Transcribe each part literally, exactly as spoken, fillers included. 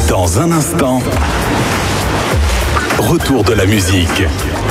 Dans un instant, retour de la musique.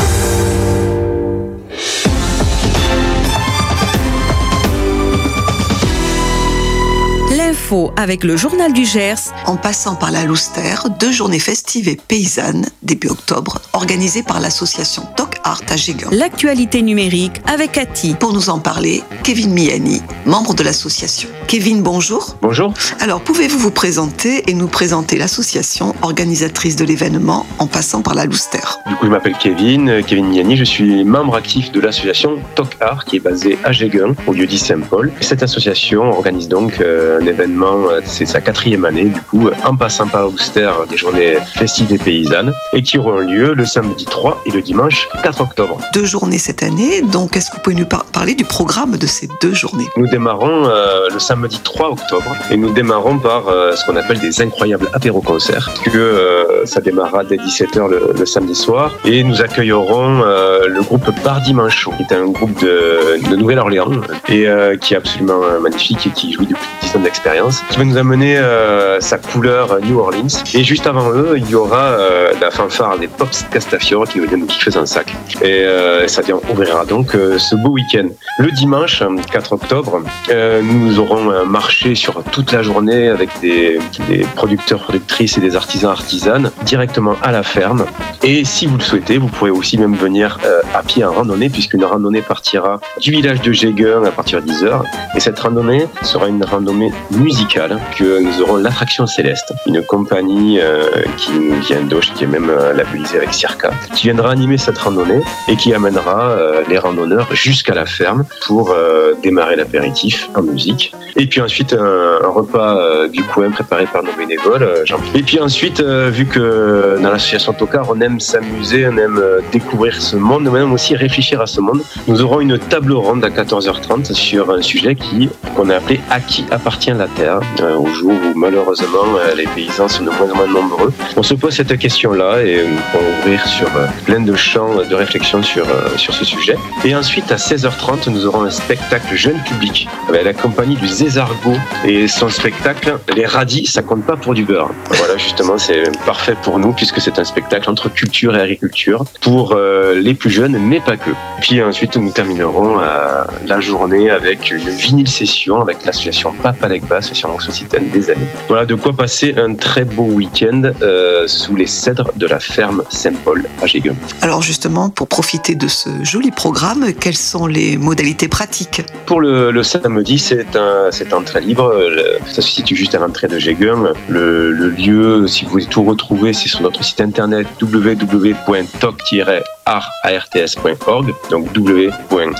L'info avec le journal du Gers. En passant par la Louster, deux journées festives et paysannes, début octobre, organisées par l'association Toc Art à Géguen. L'actualité numérique avec Cathy. Pour nous en parler, Kevin Miani, membre de l'association. Kevin, bonjour. Bonjour. Alors, pouvez-vous vous présenter et nous présenter l'association organisatrice de l'événement En passant par la Louster? Du coup, je m'appelle Kevin, Kevin Miani, je suis membre actif de l'association Toc Art qui est basée à Géguen, au lieu-dit Saint-Paul. Cette association organise donc euh, un événement, c'est sa quatrième année, du coup, en passant par la Louster, des journées festives et paysannes, et qui auront lieu le samedi trois et le dimanche quatre octobre. Deux journées cette année, donc est-ce que vous pouvez nous par- parler du programme de ces deux journées? Nous démarrons euh, le samedi trois octobre et nous démarrons par euh, ce qu'on appelle des incroyables apéro-concerts, que euh, ça démarrera dès dix-sept heures le, le samedi soir, et nous accueillerons euh, le groupe Bardi Manchot, qui est un groupe de, de Nouvelle-Orléans et euh, qui est absolument euh, magnifique et qui jouit depuis dix ans d'expérience, qui va nous amener euh, sa couleur New Orleans. Et juste avant eux, il y aura euh, la fanfare des Pops Castafiore qui nous vient de kiffer un sac. Et euh, ça vient ouvrira donc euh, ce beau week-end. Le dimanche quatre octobre, euh, nous aurons un marché sur toute la journée avec des, des producteurs, productrices et des artisans, artisanes directement à la ferme. Et si vous le souhaitez, vous pourrez aussi même venir euh, à pied en randonnée, puisqu'une randonnée partira du village de Géguen à partir de dix heures. Et cette randonnée sera une randonnée musicale, que nous aurons l'Attraction Céleste, une compagnie euh, qui nous vient d'Auch, qui est même euh, labellisée avec Circa, qui viendra animer cette randonnée et qui amènera euh, les randonneurs jusqu'à la ferme pour euh, démarrer l'apéritif en musique. Et puis ensuite, un, un repas euh, du coin préparé par nos bénévoles. Euh, Jean. Et puis ensuite, euh, vu que dans l'association Tocard, on aime s'amuser, on aime euh, découvrir ce monde, mais même aussi réfléchir à ce monde, nous aurons une table ronde à quatorze heures trente sur un sujet qui qu'on a appelé « À qui appartient la terre ?» euh, au jour où malheureusement euh, les paysans sont de moins en moins nombreux. On se pose cette question-là et on va ouvrir sur euh, plein de champs de réflexion sur, euh, sur ce sujet. Et ensuite, à seize heures trente, nous aurons un spectacle jeune public avec la compagnie du Zésargot et son spectacle « Les radis, ça compte pas pour du beurre ». Voilà, justement, c'est parfait pour nous puisque c'est un spectacle entre culture et agriculture pour euh, les plus jeunes, mais pas que. Puis ensuite, nous terminerons euh, la journée avec une vinyle session avec l'association Papalekba, association occitane des années. Voilà de quoi passer un très beau week-end euh, sous les cèdres de la ferme Saint-Paul à Géguen. Alors justement, pour profiter de ce joli programme, quelles sont les modalités pratiques? Pour le, le samedi, c'est un, c'est un entrée libre. Le, ça se situe juste à l'entrée de Géguen. Le, le lieu, si vous voulez tout retrouver, c'est sur notre site internet w w w point toc tiret art point org, donc w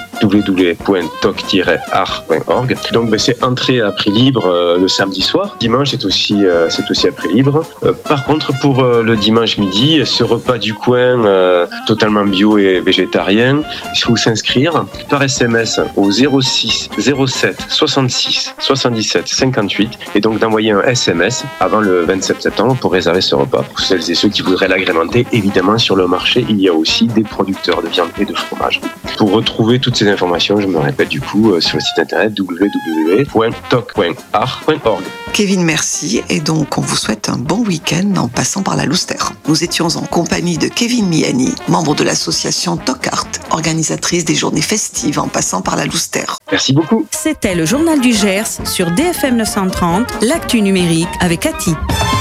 w w point toc tiret art point org. Donc ben, c'est entrée à prix libre euh, le samedi soir. Dimanche, c'est aussi, euh, c'est aussi à prix libre. Euh, par contre, pour euh, le dimanche midi, ce repas du coin euh, totalement bio et végétarien, il faut s'inscrire par S M S au zéro six zéro sept soixante-six soixante-dix-sept cinquante-huit et donc d'envoyer un S M S avant le vingt-sept septembre pour réserver ce repas. Pour celles et ceux qui voudraient l'agrémenter, évidemment, sur le marché, il y a aussi des producteurs de viande et de fromage. Pour retrouver toutes ces informations, je me répète du coup euh, sur le site internet w w w point toc point art point org. Kevin, merci. Et donc, on vous souhaite un bon week-end en passant par la Louster. Nous étions en compagnie de Kevin Miani, membre de l'association Toc Art, organisatrice des journées festives en passant par la Louster. Merci beaucoup. C'était le journal du Gers sur D F M neuf cent trente, l'actu numérique avec Cathy.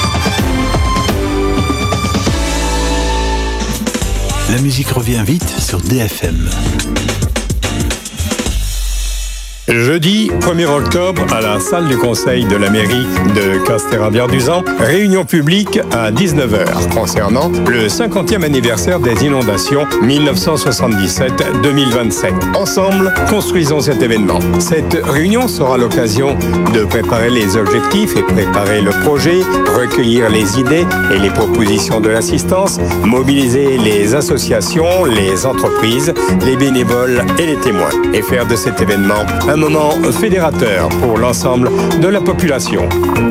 La musique revient vite sur D F M. Jeudi premier octobre, à la salle du conseil de la mairie de Castérabière-Duzan, réunion publique à dix-neuf heures concernant le cinquantième anniversaire des inondations mille neuf cent soixante-dix-sept deux mille vingt-sept. Ensemble, construisons cet événement. Cette réunion sera l'occasion de préparer les objectifs et préparer le projet, recueillir les idées et les propositions de l'assistance, mobiliser les associations, les entreprises, les bénévoles et les témoins et faire de cet événement un moment fédérateur pour l'ensemble de la population.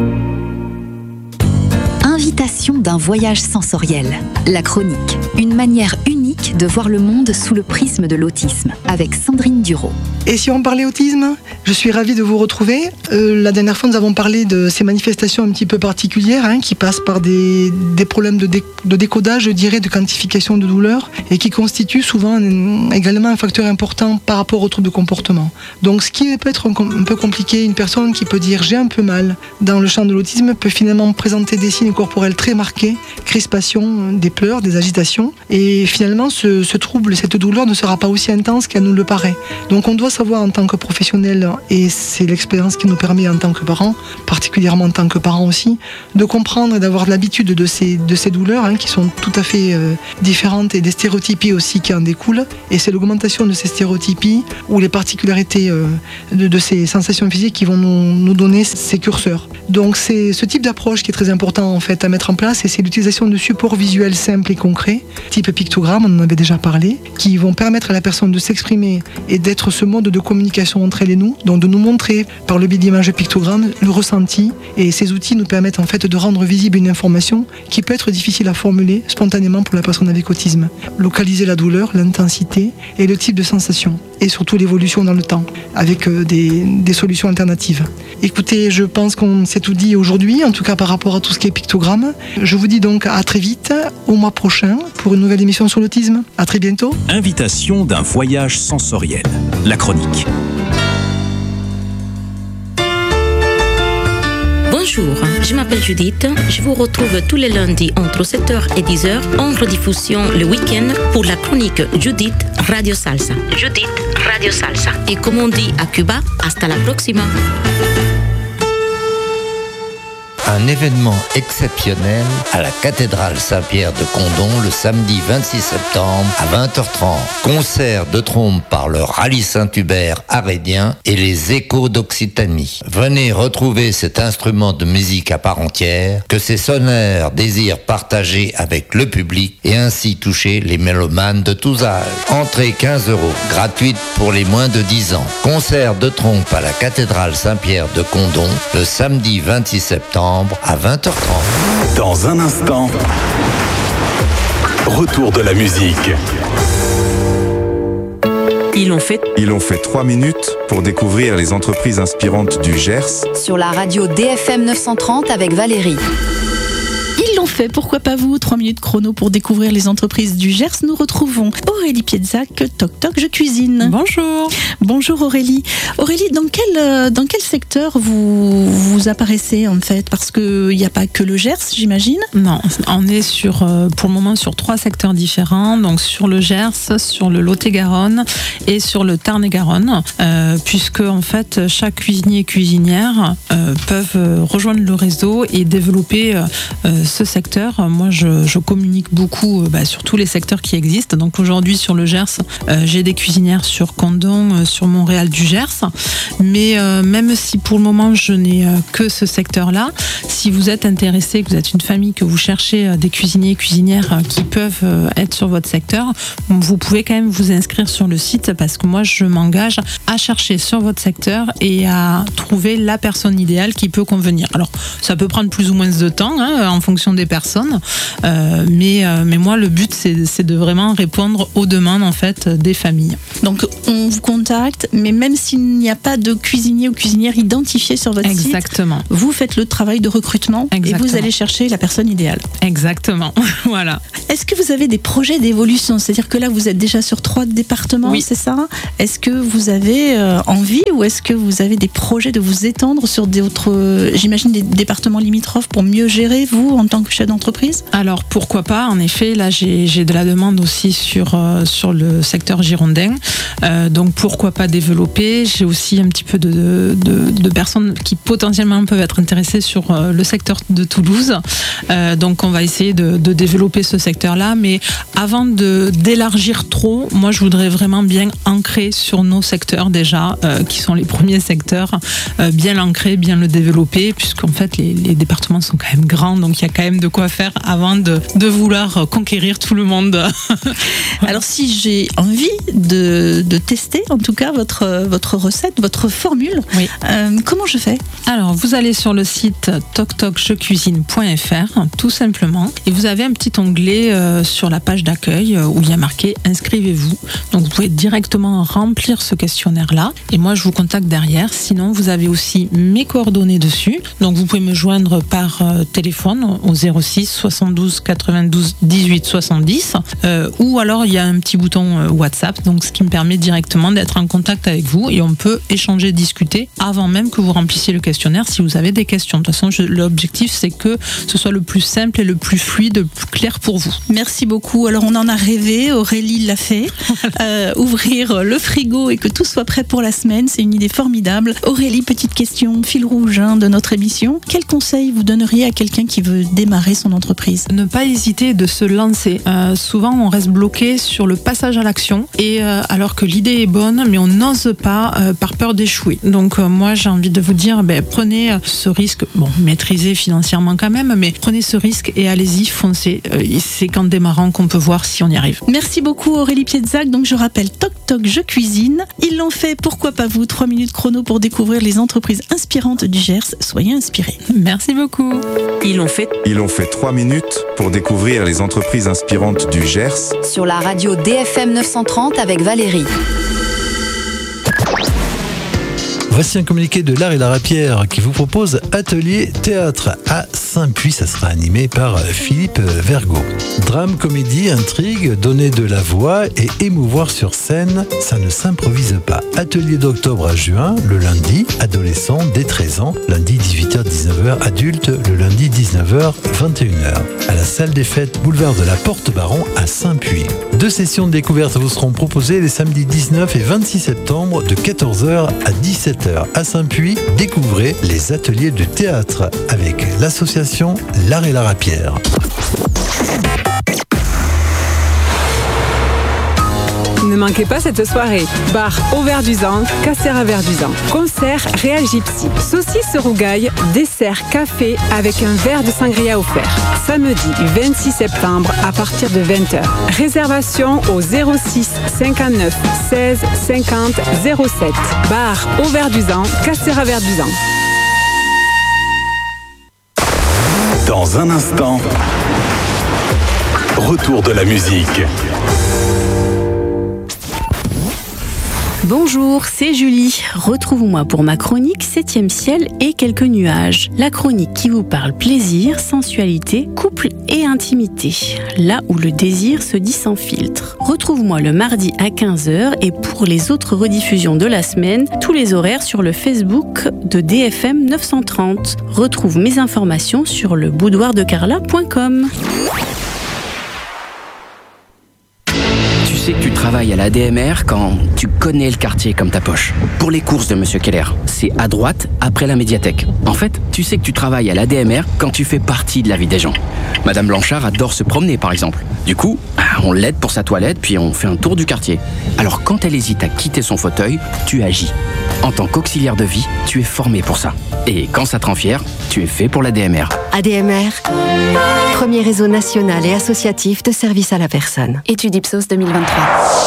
Invitation d'un voyage sensoriel. La chronique. Une manière unique de voir le monde sous le prisme de l'autisme avec Sandrine Duro. Et si on parlait autisme, je suis ravie de vous retrouver. Euh, la dernière fois, nous avons parlé de ces manifestations un petit peu particulières hein, qui passent par des, des problèmes de, dé, de décodage, je dirais, de quantification de douleur et qui constituent souvent un, également un facteur important par rapport aux troubles de comportement. Donc ce qui peut être un, un peu compliqué, une personne qui peut dire j'ai un peu mal dans le champ de l'autisme peut finalement présenter des signes corporels très marqués, crispation, des pleurs, des agitations et finalement ce, ce trouble, cette douleur ne sera pas aussi intense qu'elle nous le paraît. Donc on doit savoir en tant que professionnel, et c'est l'expérience qui nous permet en tant que parents, particulièrement en tant que parents aussi, de comprendre et d'avoir l'habitude de ces, de ces douleurs hein, qui sont tout à fait euh, différentes et des stéréotypies aussi qui en découlent. Et c'est l'augmentation de ces stéréotypies ou les particularités euh, de, de ces sensations physiques qui vont nous, nous donner ces curseurs. Donc c'est ce type d'approche qui est très important en fait à mettre en place et c'est l'utilisation de supports visuels simples et concrets, type pictogramme, on en avait déjà parlé, qui vont permettre à la personne de s'exprimer et d'être ce mode de communication entre elle et nous, donc de nous montrer par le biais d'images pictogrammes le ressenti et ces outils nous permettent en fait de rendre visible une information qui peut être difficile à formuler spontanément pour la personne avec autisme. Localiser la douleur, l'intensité et le type de sensation et surtout l'évolution dans le temps avec des, des solutions alternatives. Écoutez, je pense qu'on s'est tout dit aujourd'hui, en tout cas par rapport à tout ce qui est pictogramme. Je vous dis donc à très vite, au mois prochain, pour une nouvelle émission sur l'autisme. À très bientôt. Invitation d'un voyage sensoriel. La chronique. Bonjour, je m'appelle Judith. Je vous retrouve tous les lundis entre sept heures et dix heures en rediffusion le week-end pour la chronique Judith Radio Salsa. Judith Radio Salsa. Et comme on dit à Cuba, hasta la próxima. Un événement exceptionnel à la cathédrale Saint-Pierre de Condom le samedi vingt-six septembre à vingt heures trente. Concert de trompe par le Rallye Saint-Hubert arédien et les Échos d'Occitanie. Venez retrouver cet instrument de musique à part entière que ces sonneurs désirent partager avec le public et ainsi toucher les mélomanes de tous âges. Entrée quinze euros, gratuite pour les moins de dix ans. Concert de trompe à la cathédrale Saint-Pierre de Condom le samedi vingt-six septembre à vingt heures trente. Dans un instant, retour de la musique. Ils l'ont fait. Ils ont fait trois minutes pour découvrir les entreprises inspirantes du Gers. Sur la radio D F M neuf cent trente avec Valérie. Ils l'ont fait, pourquoi pas vous? trois minutes chrono pour découvrir les entreprises du Gers. Nous retrouvons Aurélie Pietzac, Toc Toc, je cuisine. Bonjour. Bonjour Aurélie. Aurélie, dans quel, dans quel secteur vous, vous apparaissez en fait? Parce qu'il n'y a pas que le Gers, j'imagine? Non, on est sur, pour le moment sur trois secteurs différents. Donc sur le Gers, sur le Lot-et-Garonne et sur le Tarn-et-Garonne. Euh, puisque en fait, chaque cuisinier et cuisinière euh, peuvent rejoindre le réseau et développer euh, ce secteur. Moi, je, je communique beaucoup bah, sur tous les secteurs qui existent. Donc aujourd'hui, sur le Gers, euh, j'ai des cuisinières sur Condom, euh, sur Montréal du Gers. Mais euh, même si pour le moment, je n'ai euh, que ce secteur-là, si vous êtes intéressé, que vous êtes une famille, que vous cherchez euh, des cuisiniers et cuisinières euh, qui peuvent euh, être sur votre secteur, vous pouvez quand même vous inscrire sur le site parce que moi, je m'engage à chercher sur votre secteur et à trouver la personne idéale qui peut convenir. Alors, ça peut prendre plus ou moins de temps, hein, en fonction des personnes, euh, mais, euh, mais moi le but c'est, c'est de vraiment répondre aux demandes en fait des familles. Donc on vous contacte, mais même s'il n'y a pas de cuisinier ou cuisinière identifié sur votre Exactement. site, vous faites le travail de recrutement. Exactement. Et vous allez chercher la personne idéale. Exactement, voilà. Est-ce que vous avez des projets d'évolution? C'est-à-dire que là vous êtes déjà sur trois départements, oui. C'est ça? Est-ce que vous avez euh, envie ou est-ce que vous avez des projets de vous étendre sur d'autres, euh, j'imagine des départements limitrophes pour mieux gérer vous en tant que chef d'entreprise? Alors pourquoi pas, en effet, là j'ai, j'ai de la demande aussi sur, euh, sur le secteur girondin, euh, donc pourquoi pas développer. J'ai aussi un petit peu de, de, de personnes qui potentiellement peuvent être intéressées sur euh, le secteur de Toulouse, euh, donc on va essayer de, de développer ce secteur-là, mais avant de, d'élargir trop, moi je voudrais vraiment bien ancrer sur nos secteurs déjà, euh, qui sont les premiers secteurs, euh, bien l'ancrer, bien le développer, puisqu'en fait les, les départements sont quand même grands, donc il y a quand même de de quoi faire avant de, de vouloir conquérir tout le monde. Alors si j'ai envie de, de tester en tout cas votre, votre recette, votre formule, oui. euh, comment je fais? Alors vous allez sur le site toc toc je cuisine point f r tout simplement et vous avez un petit onglet euh, sur la page d'accueil euh, où il y a marqué inscrivez-vous. Donc vous pouvez directement remplir ce questionnaire là et moi je vous contacte derrière. Sinon vous avez aussi mes coordonnées dessus. Donc vous pouvez me joindre par euh, téléphone au zéro six soixante-douze quatre-vingt-douze dix-huit soixante-dix euh, ou alors il y a un petit bouton euh, WhatsApp, donc ce qui me permet directement d'être en contact avec vous et on peut échanger, discuter avant même que vous remplissiez le questionnaire si vous avez des questions. De toute façon, je, l'objectif c'est que ce soit le plus simple et le plus fluide, le plus clair pour vous. Merci beaucoup. Alors on en a rêvé, Aurélie l'a fait. euh, ouvrir le frigo et que tout soit prêt pour la semaine, c'est une idée formidable. Aurélie, petite question, fil rouge hein, de notre émission. Quel conseil vous donneriez à quelqu'un qui veut démarrer son entreprise? Ne pas hésiter de se lancer. Euh, souvent on reste bloqué sur le passage à l'action et euh, alors que l'idée est bonne mais on n'ose pas euh, par peur d'échouer. Donc euh, moi j'ai envie de vous dire ben, prenez euh, ce risque, bon maîtrisez financièrement quand même, mais prenez ce risque et allez-y, foncez. Euh, c'est qu'en démarrant qu'on peut voir si on y arrive. Merci beaucoup Aurélie Pietzac. Donc je rappelle Toc Toc je cuisine. Ils l'ont fait, pourquoi pas vous? Trois minutes chrono pour découvrir les entreprises inspirantes du Gers. Soyez inspirés. Merci beaucoup. Ils l'ont fait. Ils ont fait trois minutes pour découvrir les entreprises inspirantes du Gers. Sur la radio D F M neuf cent trente avec Valérie. Voici un communiqué de l'Art et la Rapierre qui vous propose Atelier Théâtre à Saint-Puy. Ça sera animé par Philippe Vergot. Drame, comédie, intrigue, donner de la voix et émouvoir sur scène, ça ne s'improvise pas. Atelier d'octobre à juin, le lundi, adolescent dès treize ans, lundi dix-huit heures dix-neuf heures, adulte, le lundi dix-neuf heures vingt et une heures. À la salle des fêtes, boulevard de la Porte-Baron à Saint-Puy. Deux sessions de découverte vous seront proposées les samedis dix-neuf et vingt-six septembre de quatorze heures à dix-sept heures. À Saint-Puy, découvrez les ateliers de théâtre avec l'association L'Art et la Rapierre. Ne manquez pas cette soirée. Bar au Verduzan, Castera Verduzan. Concert Réal Gypsy. Saucisse rougaille, dessert, café avec un verre de sangria offert. Samedi vingt-six septembre à partir de vingt heures. Réservation au zéro six cinquante-neuf seize cinquante zéro sept. Bar au Verduzan, Castera Verduzan. Dans un instant, retour de la musique. Bonjour, c'est Julie. Retrouvez-moi pour ma chronique septième ciel et quelques nuages. La chronique qui vous parle plaisir, sensualité, couple et intimité. Là où le désir se dit sans filtre. Retrouve-moi le mardi à quinze heures et pour les autres rediffusions de la semaine, tous les horaires sur le Facebook de D F M neuf cent trente. Retrouve mes informations sur le boudoir de carla point com. Tu sais que tu travailles à la D M R quand tu connais le quartier comme ta poche. Pour les courses de Monsieur Keller, c'est à droite, après la médiathèque. En fait, tu sais que tu travailles à la D M R quand tu fais partie de la vie des gens. Madame Blanchard adore se promener, par exemple. Du coup, on l'aide pour sa toilette, puis on fait un tour du quartier. Alors quand elle hésite à quitter son fauteuil, tu agis. En tant qu'auxiliaire de vie, tu es formé pour ça. Et quand ça te rend fier, tu es fait pour la D M R. A D M R, premier réseau national et associatif de services à la personne. Étude Ipsos deux mille vingt-trois.